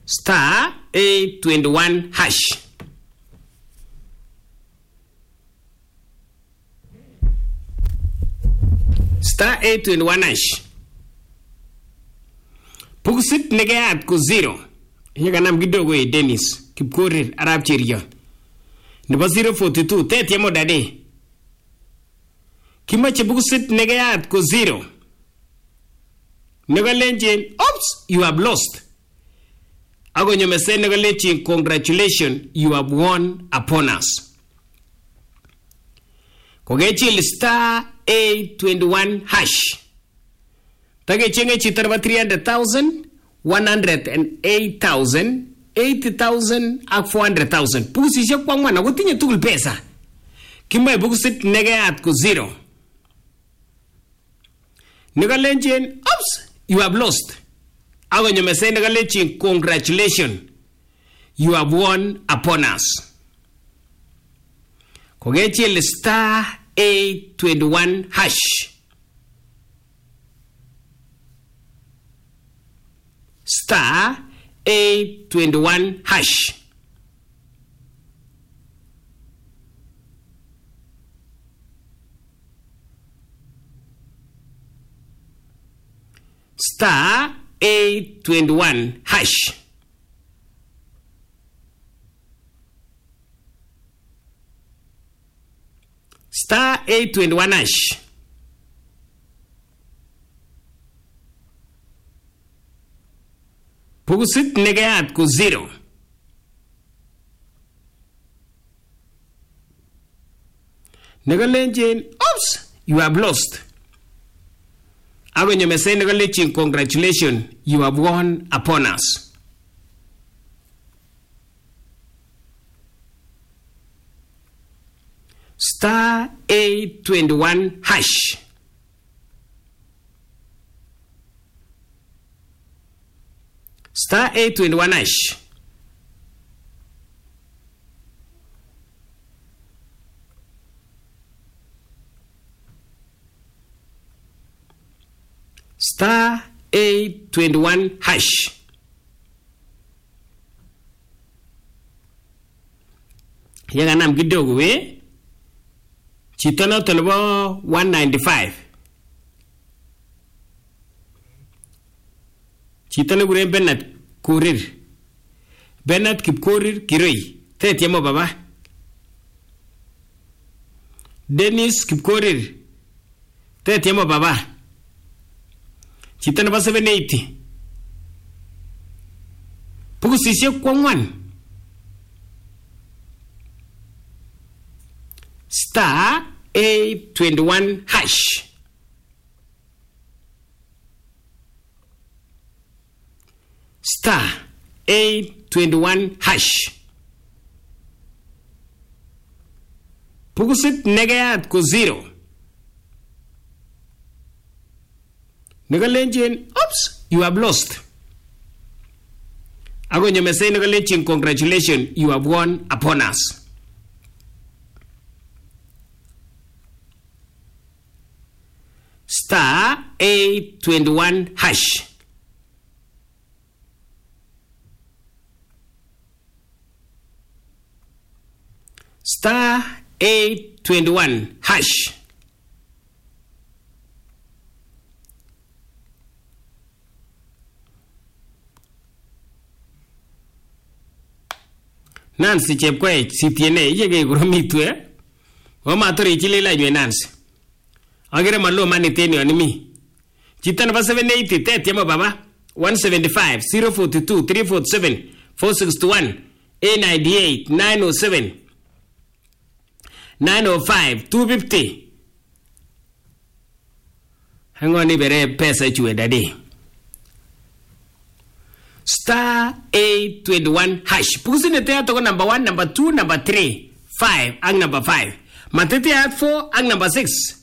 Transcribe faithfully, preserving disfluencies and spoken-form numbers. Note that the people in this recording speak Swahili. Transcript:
star eight twenty-one hash. Star eight twenty-one hash. Pukusit negayat ko zero. Yaganam kidogo e Dennis Kipkorir Arab Chirion. Nebo zero forty-two thirty mo dade. Kimache pukusit negayat ko zero. Negalenjin, oops, you have lost. Ago nyomese negalenjin, congratulations, you have won upon us. Kogechil star eight twenty-one hash. Tage chenge chitarba three hundred thousand, one hundred eight thousand, eighty thousand, ak four hundred thousand. Pukusi siya kwa mwana, kutinye tukul pesa. Kimba pukusit negayat ko zero. Negalenjin, oops, you have lost. Ago nyomese negalenjin, congratulations, you have won upon us. Kogechil star eight twenty-one hash. Star eight twenty-one hash. Star eight twenty-one hash. Star eight twenty-one hash. Pukusit negayat ko zero. Negalenjin, oops, you have lost. Ago nyomese negalenjin, congratulations, you have won upon us. Star eight twenty-one hash. Star eight twenty-one hash. Star eight twenty-one hash. Yaga nam kidogo we. Chitono tolobo one ninety-five. Chitono gure Bennett Kurir. Bennett Kipkorir Kiroi. Thirty mo baba. Dennis Kipkorir. Thirty mo baba. Chitono ba seven eighty. Puku sisyo kwa one. Star eight twenty-one hash. Star eight twenty-one hash. Pukusit negayat ko zero. Negalenjin, oops, you have lost. Ago nyomese negalenjin, congratulations, you have won upon us. Star eight twenty-one hash. Star eight twenty-one hash. Nancy chepkwech sitiene yege gromitwe. Wama tori chile la yue Nancy. Agere malo mani teni onimi. Chitana ba seven eighty thirty mo baba. one seventy-five, zero forty-two, three forty-seven, four sixty-one, eight ninety-eight, nine oh seven, nine oh five, two fifty. Hang on, ibere pesa chue dadi. Star eight twenty-one hash. Pusine te ato number one, number two, number three, five, ang number five. Matete at four, ang number six.